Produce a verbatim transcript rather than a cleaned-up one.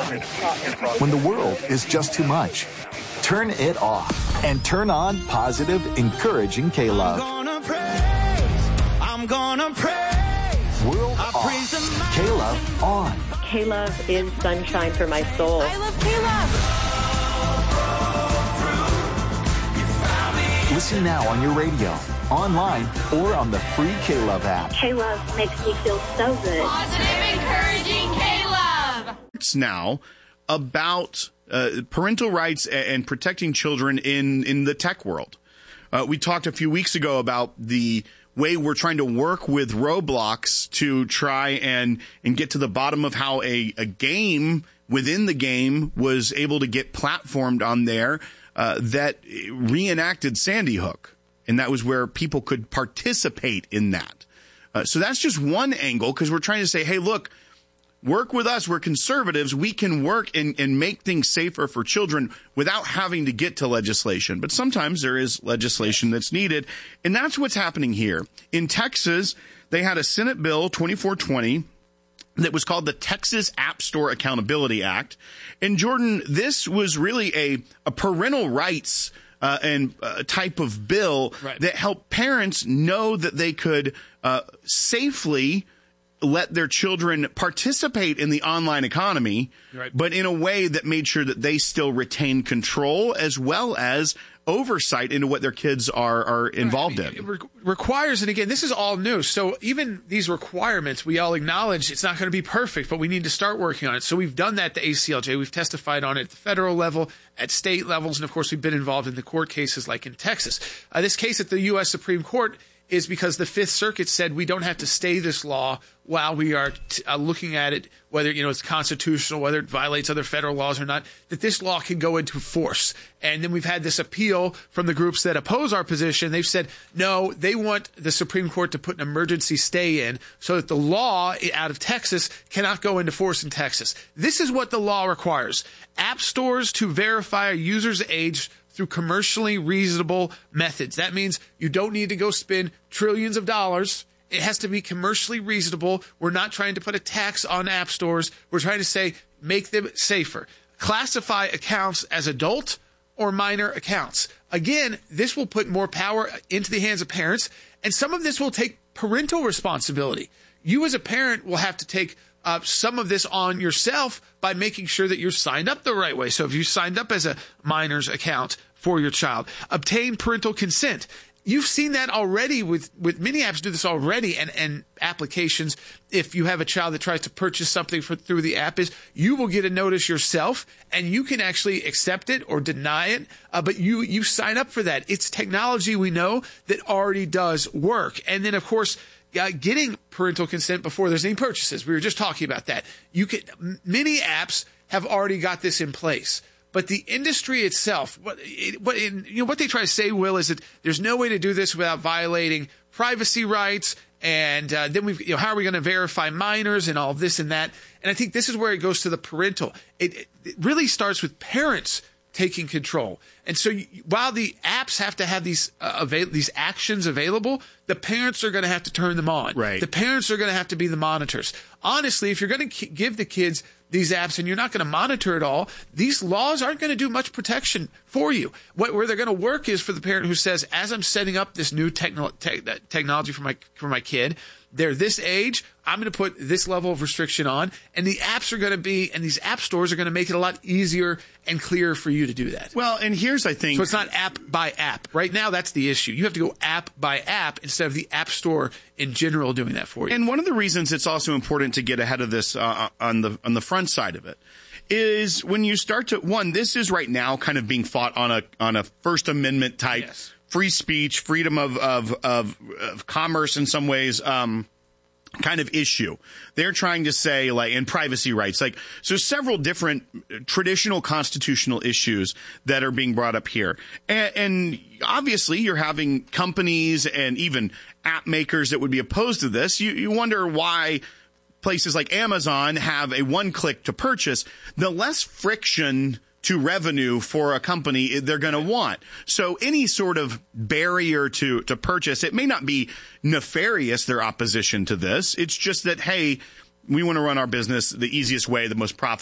When the world is just too much, turn it off and turn on positive, encouraging K-Love. I'm gonna praise, I'm gonna praise. World I off, K-Love on. K-Love is sunshine for my soul. I love K-Love. Listen now on your radio, online, or on the free K-Love app. K-Love makes me feel so good. Positive, encouraging K-Love. It's now about uh, parental rights and protecting children in, in the tech world. Uh, we talked a few weeks ago about the way we're trying to work with Roblox to try and, and get to the bottom of how a, a game within the game was able to get platformed on there uh, that reenacted Sandy Hook. And that was where people could participate in that. Uh, so that's just one angle, because we're trying to say, hey, look, work with us. We're conservatives. We can work and, and make things safer for children without having to get to legislation. But sometimes there is legislation that's needed. And that's what's happening here. In Texas, they had a Senate Bill twenty-four twenty that was called the Texas App Store Accountability Act. And Jordan, this was really a, a parental rights uh, and uh, type of bill right. that helped parents know that they could uh, safely let their children participate in the online economy, right. but in a way that made sure that they still retain control as well as oversight into what their kids are, are involved right. I mean, in. It re- requires, and again, this is all new. So even these requirements, we all acknowledge it's not going to be perfect, but we need to start working on it. So we've done that at the A C L J. We've testified on it at the federal level, at state levels, and of course we've been involved in the court cases like in Texas. Uh, this case at the U S Supreme Court is because the Fifth Circuit said we don't have to stay this law while we are t- uh, looking at it, whether you know it's constitutional, whether it violates other federal laws or not, that this law can go into force. And then we've had this appeal from the groups that oppose our position. They've said, no, they want the Supreme Court to put an emergency stay in so that the law out of Texas cannot go into force in Texas. This is what the law requires. App stores to verify a user's age through commercially reasonable methods. That means you don't need to go spend trillions of dollars. It has to be commercially reasonable. We're not trying to put a tax on app stores. We're trying to say make them safer. Classify accounts as adult or minor accounts. Again, this will put more power into the hands of parents, and some of this will take parental responsibility. You as a parent will have to take Uh, some of this on yourself by making sure that you're signed up the right way. So if you signed up as a minor's account for your child, obtain parental consent. You've seen that already with, with many apps do this already, and, and applications. If you have a child that tries to purchase something for, through the app, is you will get a notice yourself, and you can actually accept it or deny it, uh, but you, you sign up for that. It's technology we know that already does work. And then, of course, Uh, getting parental consent before there's any purchases. We were just talking about that. You can, many apps have already got this in place, but the industry itself, what, it, what, in, you know, what they try to say, Will, is that there's no way to do this without violating privacy rights. And uh, then we've, you know, how are we going to verify minors and all of this and that? And I think this is where it goes to the parental. It, it, it really starts with parents taking control. And so you, while the apps have to have these uh, avail- these actions available, the parents are going to have to turn them on. Right. The parents are going to have to be the monitors. Honestly, if you're going to k- give the kids these apps and you're not going to monitor it all, these laws aren't going to do much protection for you. What, where they're going to work is for the parent who says, as I'm setting up this new techno- te- technology for my for my kid, they're this age, I'm going to put this level of restriction on, and the apps are going to be, and these app stores are going to make it a lot easier and clearer for you to do that. Well, and here's, I think... So it's not app by app. Right now, that's the issue. You have to go app by app instead of the app store in general doing that for you. And one of the reasons it's also important to get ahead of this uh, on the on the front side of it is when you start to, one, this is right now kind of being fought on a on a First Amendment type, yes. free speech, freedom of, of, of, of commerce in some ways, um, kind of issue. They're trying to say, like, in privacy rights, like, so several different traditional constitutional issues that are being brought up here. And, and obviously you're having companies and even app makers that would be opposed to this. You, you wonder why places like Amazon have a one click to purchase. The less friction to revenue for a company they're going to want. So any sort of barrier to, to purchase, it may not be nefarious, their opposition to this. It's just that, hey, we want to run our business the easiest way, the most profitable